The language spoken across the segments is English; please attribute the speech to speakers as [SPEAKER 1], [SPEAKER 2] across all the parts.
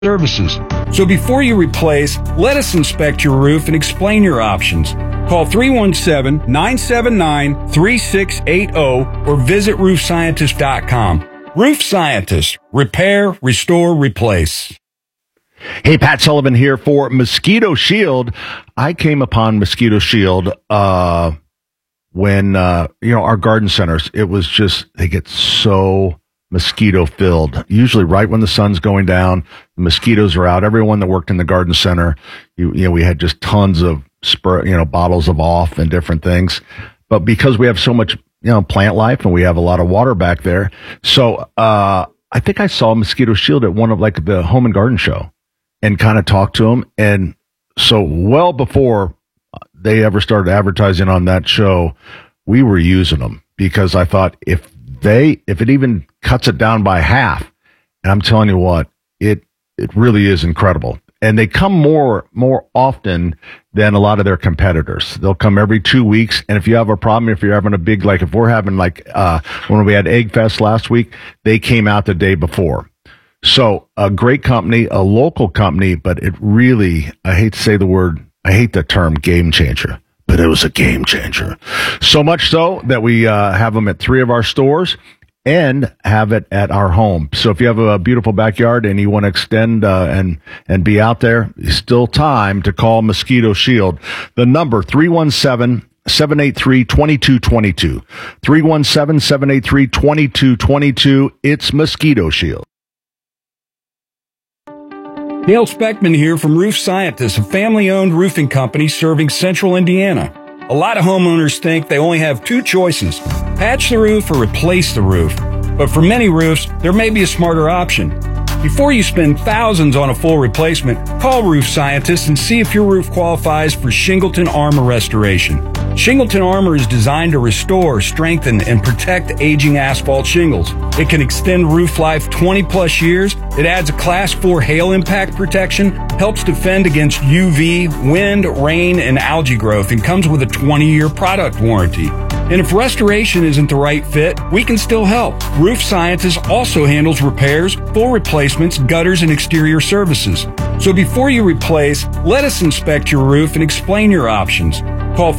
[SPEAKER 1] services. So before you replace, let us inspect your roof and explain your options. Call 317-979-3680 or visit roofscientist.com. Roof Scientist. Repair, restore, replace.
[SPEAKER 2] Hey, Pat Sullivan here for Mosquito Shield. I came upon Mosquito Shield when our garden centers, it was just, they get so mosquito filled. Usually right when the sun's going down, the mosquitoes are out. Everyone that worked in the garden center, we had just tons of spray, bottles of off and different things. But because we have so much, plant life and we have a lot of water back there. So, I think I saw Mosquito Shield at one of like the Home and Garden show and kind of talked to them. And so well before they ever started advertising on that show, we were using them because I thought if it even cuts it down by half, and I'm telling you what, it really is incredible. And they come more often than a lot of their competitors. They'll come every 2 weeks. And if you have a problem, if you're having a big, like if we're having when we had Egg Fest last week, they came out the day before. So a great company, a local company, but it really, I hate the term game changer, but it was a game changer. So much so that we have them at 3 of our stores and have it at our home. So if you have a beautiful backyard and you want to extend and be out there, it's still time to call Mosquito Shield. The number 317-783-2222. 317-783-2222. It's Mosquito Shield.
[SPEAKER 1] Dale Speckman here from Roof Scientist, a family-owned roofing company serving central Indiana. A lot of homeowners think they only have 2 choices, patch the roof or replace the roof. But for many roofs, there may be a smarter option. Before you spend thousands on a full replacement, call Roof Scientist and see if your roof qualifies for Shingleton Armor Restoration. Shingleton Armor is designed to restore, strengthen, and protect aging asphalt shingles. It can extend roof life 20 plus years. It adds a Class 4 hail impact protection, helps defend against UV, wind, rain, and algae growth, and comes with a 20-year product warranty. And if restoration isn't the right fit, we can still help. Roof Scientist also handles repairs, full replacements, gutters, and exterior services. So before you replace, let us inspect your roof and explain your options. Call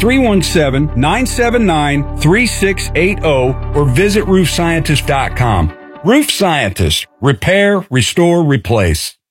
[SPEAKER 1] 317-979-3680 or visit roofscientist.com. Roof Scientist. Repair, restore, replace.